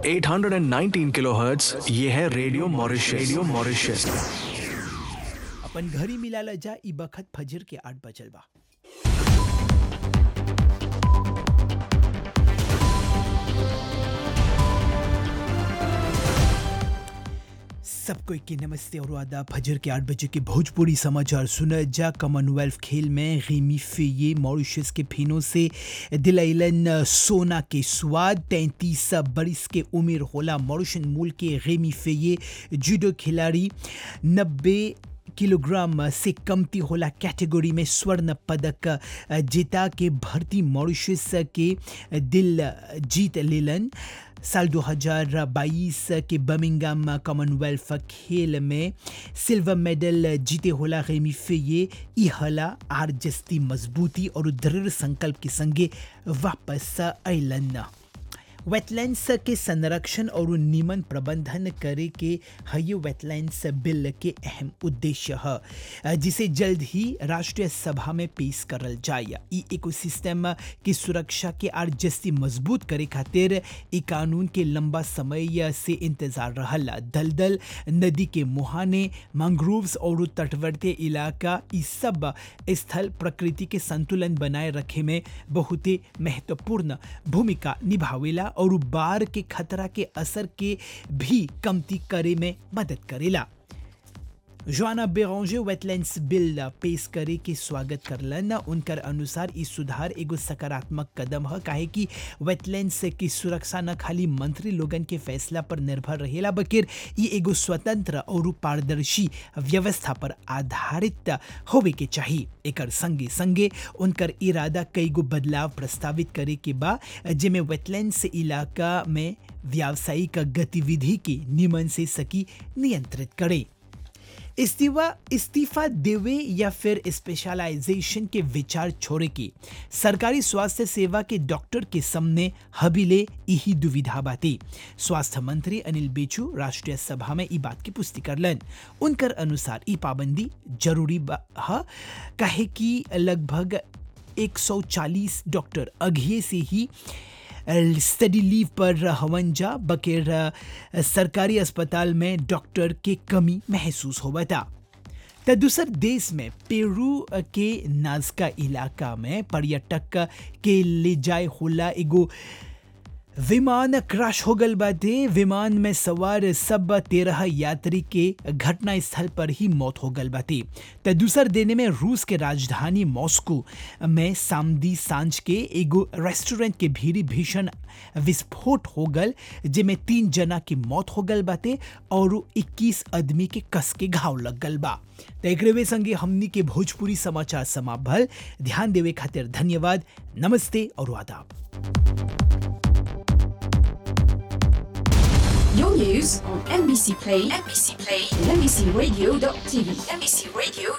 819 kilohertz, ये है radio Mauritius. अपन घरी मिलाला जा ई बखत फजर के 8 बजल बा। सबको के नमस्ते और आदाब। फजर के 8 बजे के भोजपुरी समाचार सुना जा। कॉमनवेल्थ खेल में रेमी फेये मॉरिशस के फिनों से दिलाइलन सोना के स्वाद। 33 बरिस के उम्र होला मॉरिशन मूल के रेमी फेये जूडो खिलाड़ी 90 किलोग्राम से कमती होला कैटेगरी में स्वर्ण पदक जीता के भर्ती मॉरिशस के दिल जीत लेलन। साल 2022 के बर्मिंघम कॉमनवेल्थ खेल में सिल्वर मेडल जीते होला रेमी फेये ई हला आर जस्ती मजबूती और दृढ़ संकल्प के संगे वापस अइलन। वेटलैंड्स के संरक्षण और निमन प्रबंधन करे के हय वेटलैंड्स बिल के अहम उद्देश्य है, जिसे जल्द ही राष्ट्रीय सभा में पेश करल जाए। ई इकोसिस्टम की सुरक्षा के आर जस्ती मजबूत करे खातिर ई कानून के लंबा समय से इंतजार रहल। दलदल, नदी के मुहाने, मैंग्रोव्स और तटवर्ती इलाका ई सब स्थल प्रकृति के संतुलन बनाए रखे में बहुत महत्वपूर्ण भूमिका निभावेला और बाढ़ के खतरा के असर के भी कमती करे में मदद करेला। जोआना बेरांजे वेटलैंड्स बिल पेश करे के स्वागत करलन। उनकर अनुसार इस सुधार एगो सकारात्मक कदम है, काहे कि वेटलैंड्स की सुरक्षा न खाली मंत्री लोगन के फैसला पर निर्भर रहेला, बल्कि ये एगो स्वतंत्र और पारदर्शी व्यवस्था पर आधारित होवे के चाहिए। एकर संगे संगे उनकर इरादा कई गो बदलाव प्रस्तावित करे के बा, जेमे वेटलैंड्स इलाका में व्यावसायिक गतिविधि के नियमन से सकी नियंत्रित करे। इस्तीफा देवे या फिर स्पेशलाइजेशन के विचार छोड़े के सरकारी स्वास्थ्य सेवा के डॉक्टर के सामने हबीले यही दुविधा बाती। स्वास्थ्य मंत्री अनिल बेचू राष्ट्रीय सभा में ई बात की पुष्टि करलन। उनकर अनुसार ई पाबंदी जरूरी है, काहे कि लगभग 140 डॉक्टर अघिए से ही स्टडी लीव पर हवन जा, बगैर सरकारी अस्पताल में डॉक्टर के कमी महसूस होता। तो दूसर देश में पेरू के नाज़का इलाका में पर्यटक के ले जाए होला एगो विमान क्रैश हो गल बाटे। विमान में सवार सब 13 यात्री के घटना स्थल पर ही मौत हो गल बाटे। तो दूसर देने में रूस के राजधानी मॉस्को में सामदी सांझ के एगो रेस्टोरेंट के भीरी भीषण विस्फोट हो गल, जिसमें 3 जना की मौत हो गल बाटे और 21 आदमी के कस के घाव लग गल बा। तो एकरे संगे हमनी के भोजपुरी समाचार समाप्त भल। ध्यान देवे खातिर धन्यवाद। नमस्ते और आदाब। Your news on NBC Play, and NBCRadio.tv. NBC Radio.